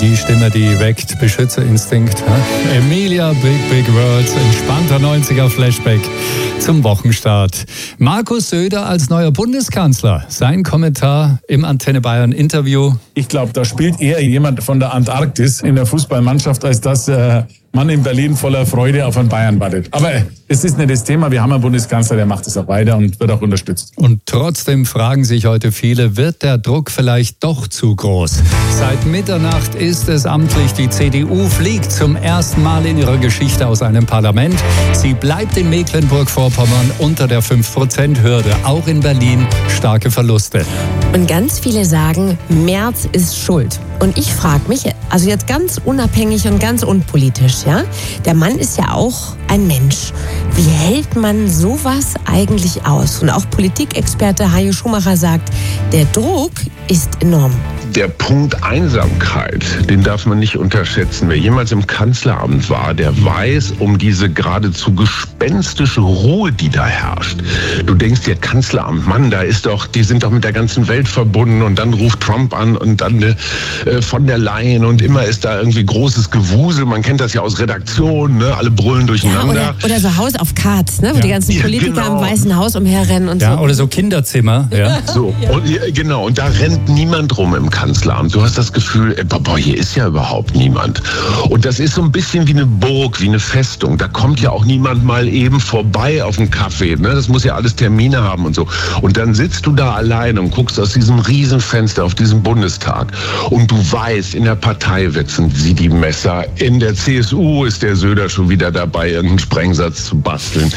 die Stimme, die weckt Beschützerinstinkt. Emilia, Big Words, entspannter 90er-Flashback zum Wochenstart. Markus Söder als neuer Bundeskanzler. Sein Kommentar im Antenne Bayern Interview. Ich glaube, da spielt eher jemand von der Antarktis in der Fußballmannschaft, als dass man in Berlin voller Freude auf einen Bayern wartet. Aber es ist nicht das Thema. Wir haben einen Bundeskanzler, der macht es auch weiter und wird auch unterstützt. Und trotzdem fragen sich heute viele, wird der Druck vielleicht doch zu groß? Seit Mitternacht ist es amtlich. Die CDU fliegt zum ersten Mal in ihrer Geschichte aus einem Parlament. Sie bleibt in Mecklenburg-Vorpommern unter der 5%-Hürde. Auch in Berlin starke Verluste. Und ganz viele sagen, Merz ist schuld. Und ich frage mich, also jetzt ganz unabhängig und ganz unpolitisch, ja? Der Mann ist ja auch ein Mensch. Wie hält man sowas eigentlich aus? Und auch Politikexperte Hajo Schumacher sagt, der Druck ist enorm. Der Punkt Einsamkeit, den darf man nicht unterschätzen. Wer jemals im Kanzleramt war, der weiß um diese geradezu gespenstische Ruhe, die da herrscht. Du denkst dir, Kanzleramt, Mann, die sind doch mit der ganzen Welt verbunden und dann ruft Trump an und dann von der Leyen und immer ist da irgendwie großes Gewusel. Man kennt das ja aus Redaktionen, ne? Alle brüllen durcheinander. Ja, oder so Haus auf Karts, ne? Wo die ganzen Politiker genau. im Weißen Haus umherrennen und so. Ja, oder so Kinderzimmer. Ja. So, und, genau, und da rennt niemand rum im Kanzleramt. Du hast das Gefühl, boah, hier ist ja überhaupt niemand. Und das ist so ein bisschen wie eine Burg, wie eine Festung. Da kommt ja auch niemand mal eben vorbei auf einen Kaffee. Ne? Das muss ja alles Termine haben und so. Und dann sitzt du da allein und guckst aus diesem Riesenfenster auf diesen Bundestag. Und du weißt, in der Partei wetzen sie die Messer. In der CSU ist der Söder schon wieder dabei, irgendeinen Sprengsatz zu basteln.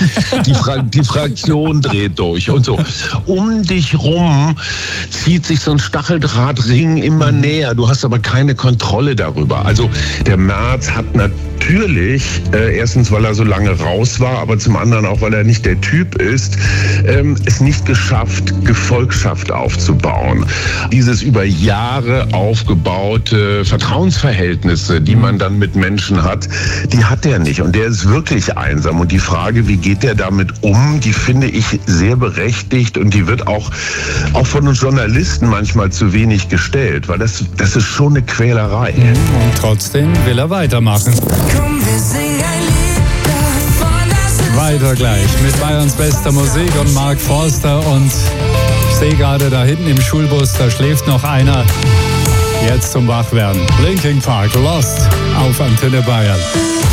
Die Fraktion dreht durch und so. Um dich rum zieht sich so ein Stacheldrahtring immer näher. Du hast aber keine Kontrolle darüber. Also der Merz hat natürlich, erstens, weil er so lange raus war, aber zum anderen auch, weil er nicht der Typ ist, es nicht geschafft, Gefolgschaft aufzubauen. Dieses über Jahre aufgebaute Vertrauensverhältnisse, die man dann mit Menschen hat, die hat er nicht. Und der ist wirklich einsam. Und die Frage, wie geht der damit um, die finde ich sehr berechtigt und die wird auch von uns Journalisten manchmal zu wenig gestellt, weil das ist schon eine Quälerei. Und trotzdem will er weitermachen. Komm, wir singen ein Lied davon, Weiter gleich mit Bayerns bester Musik und Mark Forster. Und ich sehe gerade da hinten im Schulbus, da schläft noch einer. Jetzt zum Wachwerden. Linkin Park, Lost auf Antenne Bayern.